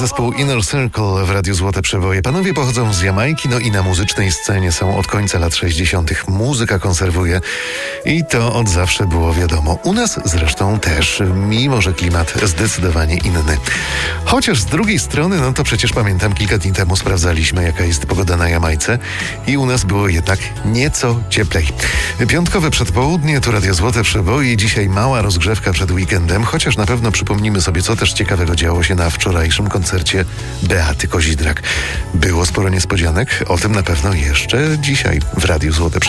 zespół Inner Circle w Radiu Złote Przeboje. Panowie pochodzą z Jamajki, no i na muzycznej scenie są od końca lat 60. Muzyka konserwuje i to od zawsze było wiadomo. U nas zresztą też, mimo że klimat zdecydowanie inny. Chociaż z drugiej strony, no to przecież pamiętam, kilka dni temu sprawdzaliśmy, jaka jest pogoda na Jamajce i u nas było jednak nieco cieplej. Piątkowe przedpołudnie, tu Radio Złote Przeboje. Dzisiaj mała rozgrzewka przed weekendem, chociaż na pewno przypomnimy sobie, co też ciekawego działo się na wczorajszym koncercie Beaty Kozidrak. Było sporo niespodzianek, o tym na pewno jeszcze dzisiaj w Radiu Złote Przeboje.